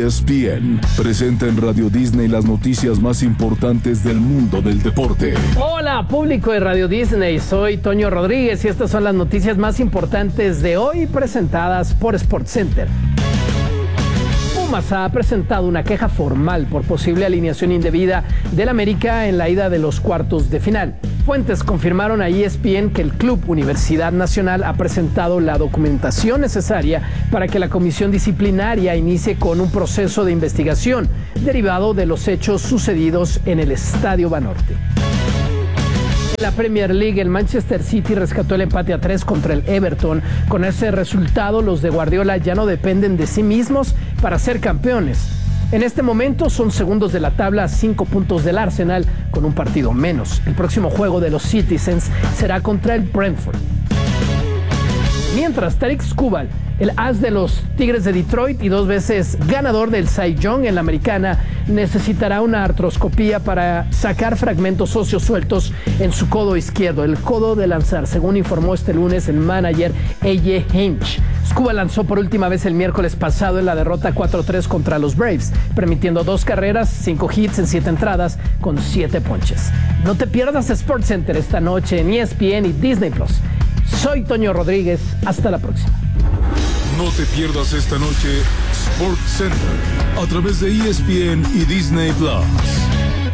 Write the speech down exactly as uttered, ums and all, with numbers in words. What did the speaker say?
E S P N presenta en Radio Disney las noticias más importantes del mundo del deporte. Hola, público de Radio Disney, soy Toño Rodríguez y estas son las noticias más importantes de hoy presentadas por SportsCenter. Pumas ha presentado una queja formal por posible alineación indebida del América en la ida de los cuartos de final. Fuentes confirmaron a E S P N que el Club Universidad Nacional ha presentado la documentación necesaria para que la comisión disciplinaria inicie con un proceso de investigación derivado de los hechos sucedidos en el Estadio Banorte. En la Premier League, el Manchester City rescató el empate a tres contra el Everton. Con ese resultado, los de Guardiola ya no dependen de sí mismos para ser campeones. En este momento son segundos de la tabla a cinco puntos del Arsenal con un partido menos. El próximo juego de los Citizens será contra el Brentford. Mientras, Tarik Skubal, el as de los Tigres de Detroit y dos veces ganador del Cy Young en la americana, necesitará una artroscopía para sacar fragmentos óseos sueltos en su codo izquierdo, el codo de lanzar, según informó este lunes el manager A J Hinch. Skubal lanzó por última vez el miércoles pasado en la derrota cuatro tres contra los Braves, permitiendo dos carreras, cinco hits en siete entradas con siete ponches. No te pierdas SportsCenter esta noche en E S P N y Disney Plus. Soy Toño Rodríguez, hasta la próxima. No te pierdas esta noche SportsCenter a través de E S P N y Disney Plus.